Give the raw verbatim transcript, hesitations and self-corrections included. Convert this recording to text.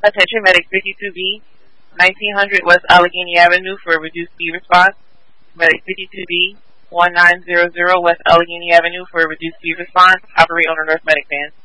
Attention Medic fifty-two B, nineteen hundred West Allegheny Avenue for a reduced speed response. Medic fifty-two B, nineteen hundred West Allegheny Avenue for a reduced speed response. Operate on the North Medic van.